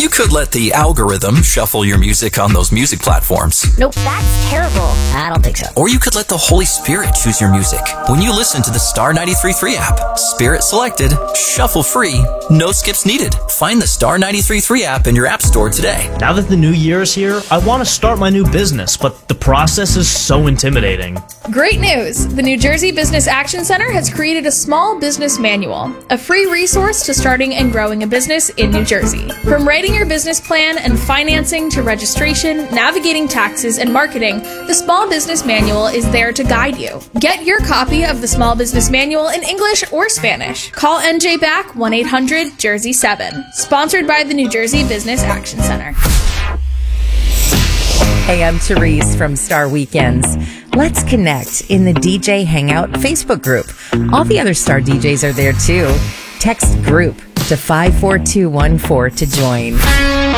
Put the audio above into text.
You could let the algorithm shuffle your music on those music platforms. Nope, that's terrible. I don't think so. Or you could let the Holy Spirit choose your music when you listen to the Star 93.3 app. Spirit selected, shuffle free, no skips needed. Find the Star 93.3 app in your app store today. Now that the new year is here, I want to start my new business, but the process is so intimidating. Great news! The New Jersey Business Action Center has created a small business manual, a free resource to starting and growing a business in New Jersey. From writing your business plan and financing to registration, navigating taxes, and marketing, the Small Business Manual is there to guide you. Get your copy of the Small Business Manual in English or Spanish. Call NJ Back 1-800-JERSEY-7. Sponsored by the New Jersey Business Action Center. Hey, I'm Therese from Star Weekends. Let's connect in the DJ Hangout Facebook group. All the other Star DJs are there too. Text group to 54214 to join.